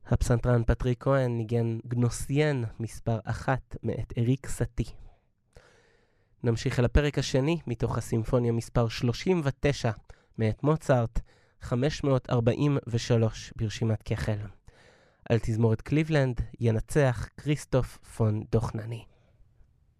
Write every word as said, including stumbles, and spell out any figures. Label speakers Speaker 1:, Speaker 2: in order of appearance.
Speaker 1: הפסנתרן פטריק כהן ניגן גנוסיין מספר אחת מאת אריק סאטי. נמשיך אל הפרק השני מתוך הסימפוניה מספר שלושים ותשע מאת מוצרט, חמש מאות ארבעים ושלוש ברשימת כחל. על תזמורת קליבלנד ינצח כריסטוף פון דוכנני.